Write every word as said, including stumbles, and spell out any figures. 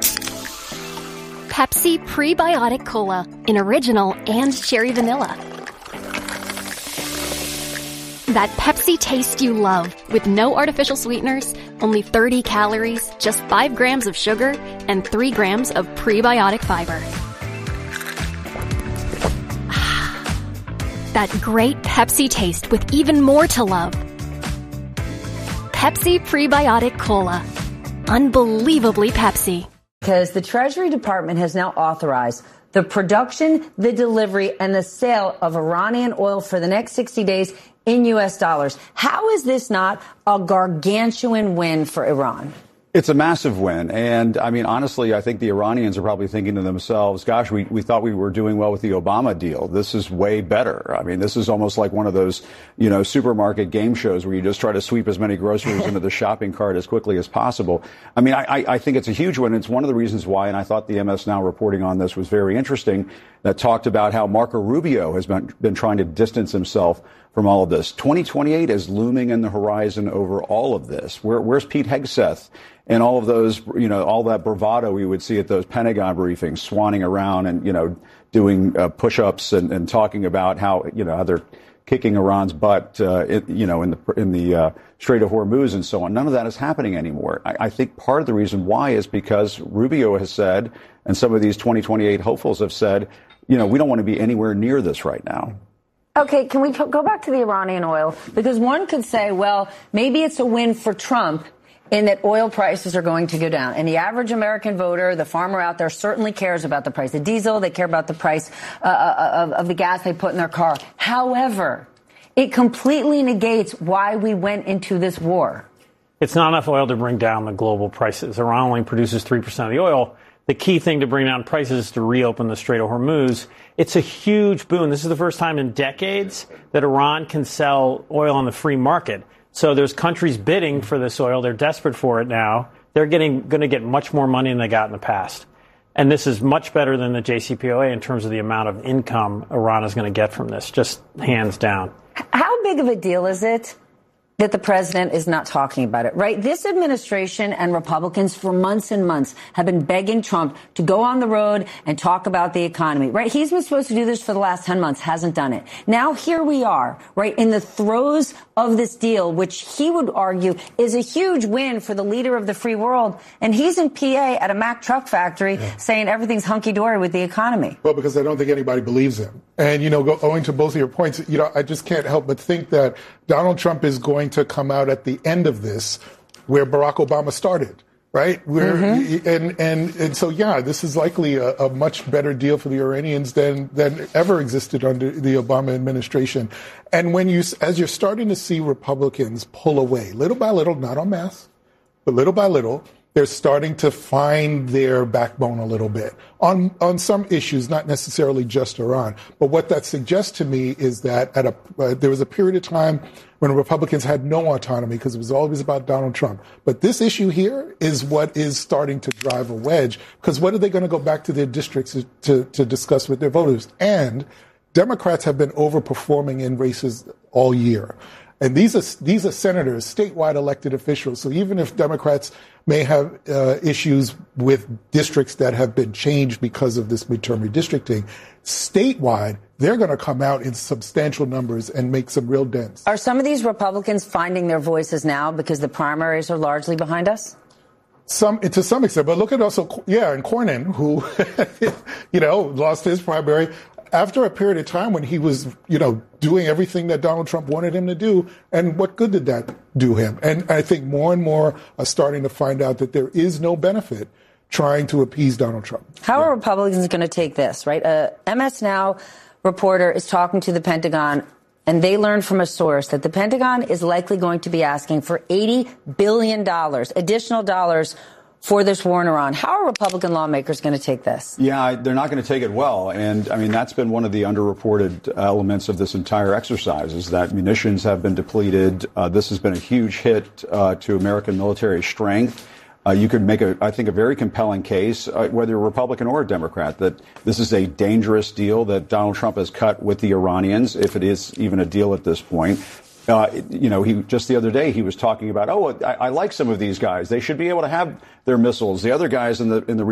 Pepsi Prebiotic Cola in original and cherry vanilla. That Pepsi taste you love with no artificial sweeteners, only thirty calories, just five grams of sugar, and three grams of prebiotic fiber. That great Pepsi taste with even more to love. Pepsi Prebiotic Cola. Unbelievably Pepsi. Because the Treasury Department has now authorized the production, the delivery, and the sale of Iranian oil for the next sixty days in U S dollars. How is this not a gargantuan win for Iran? It's a massive win. And I mean, honestly, I think the Iranians are probably thinking to themselves, gosh, we, we thought we were doing well with the Obama deal. This is way better. I mean, this is almost like one of those, you know, supermarket game shows where you just try to sweep as many groceries into the shopping cart as quickly as possible. I mean, I, I think it's a huge win. It's one of the reasons why, and I thought the M S Now reporting on this was very interesting, that talked about how Marco Rubio has been, been trying to distance himself from all of this. twenty twenty-eight is looming in the horizon over all of this. Where, where's Pete Hegseth and all of those, you know, all that bravado we would see at those Pentagon briefings, swanning around and, you know, doing uh, push-ups and, and talking about how, you know, how they're kicking Iran's butt, uh, it, you know, in the in the uh, Strait of Hormuz and so on. None of that is happening anymore. I, I think part of the reason why is because Rubio has said, and some of these twenty twenty-eight hopefuls have said, you know, we don't want to be anywhere near this right now. Okay, can we t- go back to the Iranian oil? Because one could say, well, maybe it's a win for Trump in that oil prices are going to go down. And the average American voter, the farmer out there, certainly cares about the price of diesel. They care about the price uh, of, of the gas they put in their car. However, it completely negates why we went into this war. It's not enough oil to bring down the global prices. Iran only produces three percent of the oil. The key thing to bring down prices is to reopen the Strait of Hormuz. It's a huge boon. This is the first time in decades that Iran can sell oil on the free market. So there's countries bidding for this oil. They're desperate for it now. They're getting going to get much more money than they got in the past. And this is much better than the J C P O A in terms of the amount of income Iran is going to get from this, just hands down. How big of a deal is it that the president is not talking about it, right? This administration and Republicans for months and months have been begging Trump to go on the road and talk about the economy, right? He's been supposed to do this for the last ten months, hasn't done it. Now here we are, right, in the throes of this deal, which he would argue is a huge win for the leader of the free world. And he's in P A at a Mack truck factory yeah. saying everything's hunky-dory with the economy. Well, because I don't think anybody believes him. And, you know, go, owing to both of your points, you know, I just can't help but think that Donald Trump is going to come out at the end of this where Barack Obama started, right? Where mm-hmm. and, and and so, yeah, this is likely a, a much better deal for the Iranians than than ever existed under the Obama administration. And when you, as you're starting to see Republicans pull away, little by little, not en masse, but little by little, they're starting to find their backbone a little bit on on some issues, not necessarily just Iran. But what that suggests to me is that at a uh, there was a period of time when Republicans had no autonomy because it was always about Donald Trump. But this issue here is what is starting to drive a wedge, because what are they going to go back to their districts to, to discuss with their voters? And Democrats have been overperforming in races all year. And these are these are senators, statewide elected officials. So even if Democrats may have uh, issues with districts that have been changed because of this midterm redistricting, statewide, they're going to come out in substantial numbers and make some real dents. Are some of these Republicans finding their voices now because the primaries are largely behind us? Some, to some extent. But look at also, yeah, and Cornyn, who, you know, lost his primary after a period of time when he was, you know, doing everything that Donald Trump wanted him to do. And what good did that do him? And I think more and more are starting to find out that there is no benefit trying to appease Donald Trump. How yeah. are Republicans going to take this, right? A M S Now reporter is talking to the Pentagon, and they learned from a source that the Pentagon is likely going to be asking for eighty billion dollars, additional dollars for this war in Iran. How are Republican lawmakers going to take this? Yeah, they're not going to take it well. And, I mean, that's been one of the underreported elements of this entire exercise, is that munitions have been depleted. Uh, this has been a huge hit uh, to American military strength. Uh, you could make, a, I think, a very compelling case, uh, whether you're a Republican or a Democrat, that this is a dangerous deal that Donald Trump has cut with the Iranians, if it is even a deal at this point. Uh, you know, he just the other day he was talking about, oh, I, I like some of these guys. They should be able to have their missiles. The other guys in the in the